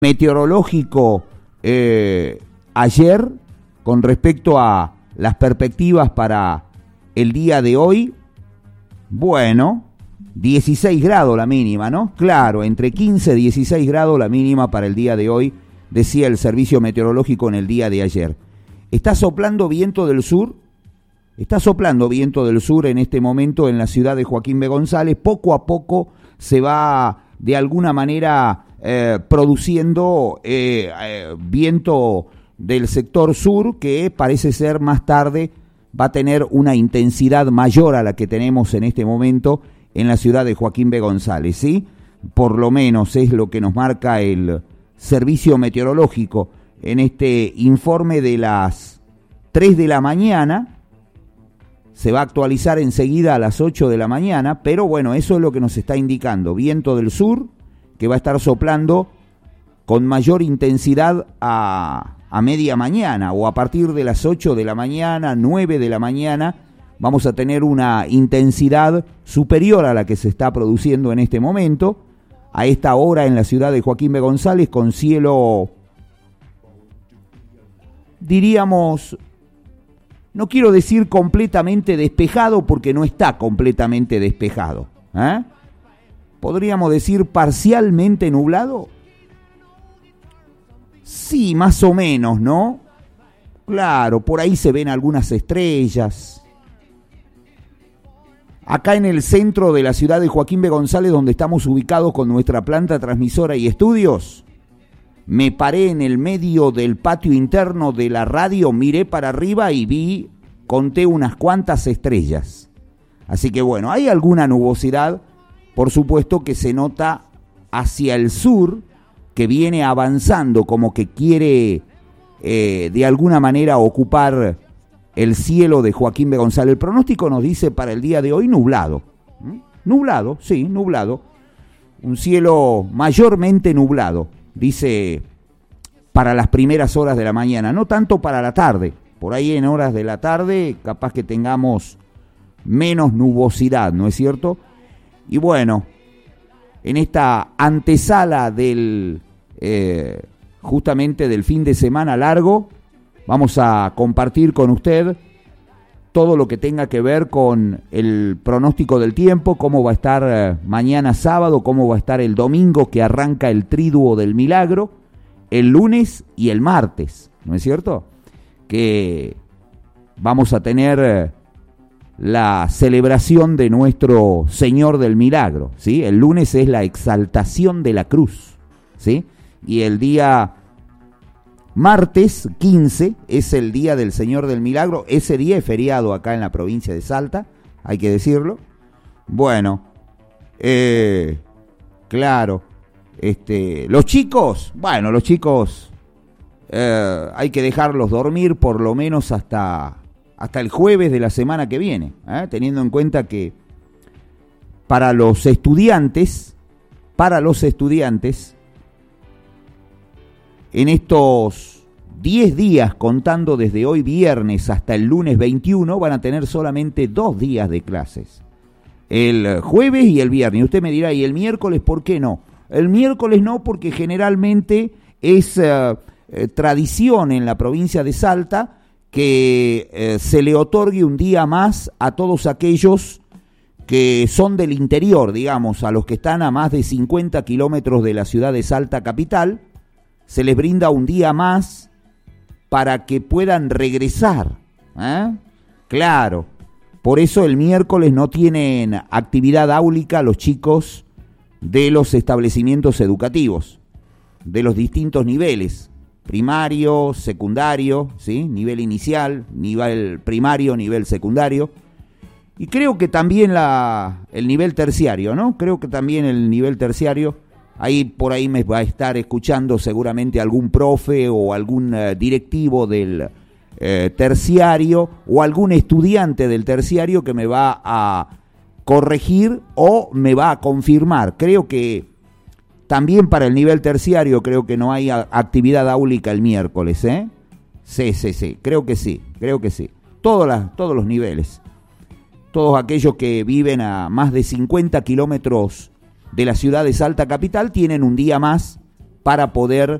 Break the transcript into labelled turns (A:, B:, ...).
A: meteorológico ayer con respecto a las perspectivas para el día de hoy. Bueno, 16 grados la mínima, ¿no? Claro, entre 15 y 16 grados la mínima para el día de hoy, decía el servicio meteorológico en el día de ayer. Está soplando viento del sur en este momento en la ciudad de Joaquín B. González. Poco a poco se va de alguna manera produciendo viento del sector sur, que parece ser más tarde va a tener una intensidad mayor a la que tenemos en este momento en la ciudad de Joaquín B. González, ¿sí? Por lo menos es lo que nos marca el servicio meteorológico en este informe de las 3 de la mañana. Se va a actualizar enseguida a las 8 de la mañana, pero bueno, eso es lo que nos está indicando. Viento del sur, que va a estar soplando con mayor intensidad a media mañana, o a partir de las 8 de la mañana, 9 de la mañana, vamos a tener una intensidad superior a la que se está produciendo en este momento, a esta hora en la ciudad de Joaquín B. González, con cielo, diríamos, no quiero decir completamente despejado, porque no está completamente despejado, ¿podríamos decir parcialmente nublado? Sí, más o menos, ¿no? Claro, por ahí se ven algunas estrellas. Acá en el centro de la ciudad de Joaquín B. González, donde estamos ubicados con nuestra planta transmisora y estudios, me paré en el medio del patio interno de la radio, miré para arriba y conté unas cuantas estrellas. Así que bueno, hay alguna nubosidad, por supuesto, que se nota hacia el sur, que viene avanzando, como que quiere de alguna manera ocupar el cielo de Joaquín B. González. El pronóstico nos dice para el día de hoy nublado. Nublado, sí, nublado. Un cielo mayormente nublado, dice, para las primeras horas de la mañana, no tanto para la tarde. Por ahí en horas de la tarde capaz que tengamos menos nubosidad, ¿no es cierto? Y bueno, en esta antesala del justamente del fin de semana largo, vamos a compartir con usted todo lo que tenga que ver con el pronóstico del tiempo, cómo va a estar mañana sábado, cómo va a estar el domingo, que arranca el Triduo del Milagro, el lunes y el martes, ¿no es cierto? Que vamos a tener la celebración de nuestro Señor del Milagro, ¿sí? El lunes es la exaltación de la cruz, ¿sí? Y el día martes 15 es el día del Señor del Milagro. Ese día es feriado acá en la provincia de Salta, hay que decirlo. Bueno, claro, los chicos hay que dejarlos dormir por lo menos hasta el jueves de la semana que viene, teniendo en cuenta que para los estudiantes, en estos 10 días, contando desde hoy viernes hasta el lunes 21, van a tener solamente 2 días de clases, el jueves y el viernes. Y usted me dirá, ¿y el miércoles por qué no? El miércoles no, porque generalmente es tradición en la provincia de Salta que se le otorgue un día más a todos aquellos que son del interior, digamos, a los que están a más de 50 kilómetros de la ciudad de Salta capital, se les brinda un día más para que puedan regresar, Claro, por eso el miércoles no tienen actividad áulica los chicos de los establecimientos educativos, de los distintos niveles, primario, secundario, ¿sí? Nivel inicial, nivel primario, nivel secundario, y creo que también el nivel terciario, ¿no? Creo que también el nivel terciario, por ahí me va a estar escuchando seguramente algún profe o algún directivo del terciario o algún estudiante del terciario que me va a corregir o me va a confirmar. Creo que también para el nivel terciario creo que no hay actividad áulica el miércoles, Sí, creo que sí. Todos los niveles. Todos aquellos que viven a más de 50 kilómetros de la ciudad de Salta capital tienen un día más para poder